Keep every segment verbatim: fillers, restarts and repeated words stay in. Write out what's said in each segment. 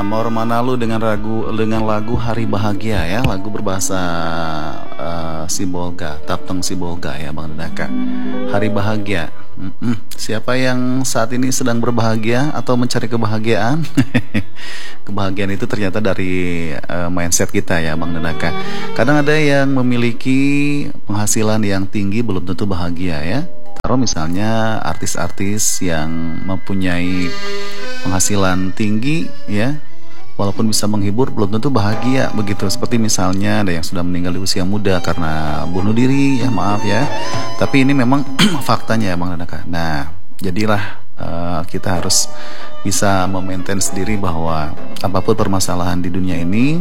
Mawar Manalu dengan lagu dengan lagu Hari Bahagia ya, lagu berbahasa uh, Sibolga, Taptong Sibolga ya Bang Dedaka. Hari Bahagia. Mm-mm. Siapa yang saat ini sedang berbahagia atau mencari kebahagiaan? Kebahagiaan itu ternyata dari uh, mindset kita ya Bang Dedaka. Kadang ada yang memiliki penghasilan yang tinggi belum tentu bahagia ya. Taruh misalnya artis-artis yang mempunyai penghasilan tinggi ya, walaupun bisa menghibur belum tentu bahagia begitu. Seperti misalnya ada yang sudah meninggal di usia muda karena bunuh diri ya, maaf ya. Tapi ini memang faktanya ya Bang Danaka. Nah, jadilah uh, kita harus bisa memaintain sendiri bahwa apapun permasalahan di dunia ini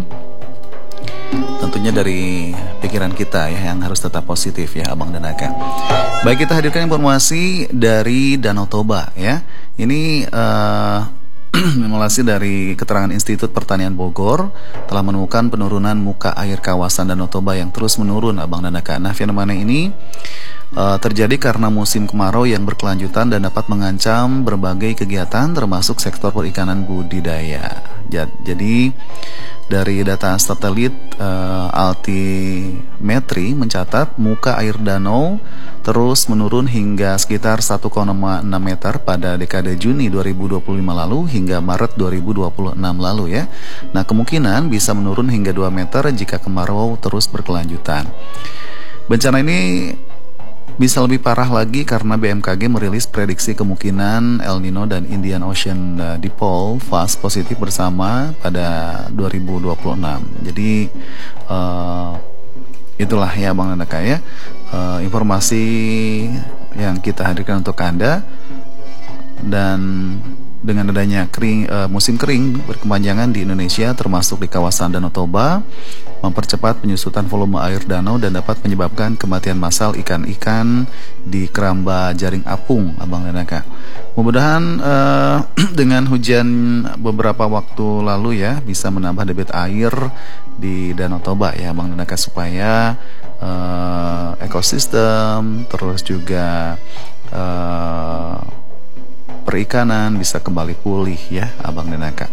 tentunya dari pikiran kita ya yang harus tetap positif ya Abang Danaka. Baik, kita hadirkan informasi dari Danau Toba ya. Ini uh, simulasi dari keterangan Institut Pertanian Bogor telah menemukan penurunan muka air kawasan Danau Toba yang terus menurun Abang Danaka. Nah, fenomena ini uh, terjadi karena musim kemarau yang berkelanjutan dan dapat mengancam berbagai kegiatan termasuk sektor perikanan budidaya. Jadi dari data satelit uh, altimetri mencatat muka air danau terus menurun hingga sekitar satu koma enam meter pada dekade Juni dua ribu dua puluh lima lalu hingga Maret dua ribu dua puluh enam lalu ya. Nah, kemungkinan bisa menurun hingga dua meter jika kemarau terus berkelanjutan. Bencana ini bisa lebih parah lagi karena B M K G merilis prediksi kemungkinan El Nino dan Indian Ocean uh, Dipole fase positif bersama pada dua ribu dua puluh enam. Jadi uh, itulah ya Bang Danaka ya, uh, informasi yang kita hadirkan untuk Anda. Dan dengan adanya kering, uh, musim kering berkepanjangan di Indonesia termasuk di kawasan Danau Toba mempercepat penyusutan volume air danau dan dapat menyebabkan kematian massal ikan-ikan di keramba jaring apung Abang Danaka. Mudah-mudahan uh, dengan hujan beberapa waktu lalu ya bisa menambah debit air di Danau Toba ya Abang Danaka, supaya uh, ekosistem terus juga uh, perikanan bisa kembali pulih ya Abang Danaka.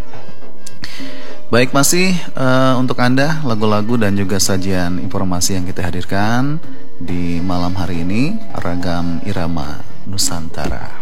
Baik, masih uh, untuk Anda lagu-lagu dan juga sajian informasi yang kita hadirkan di malam hari ini, Ragam Irama Nusantara.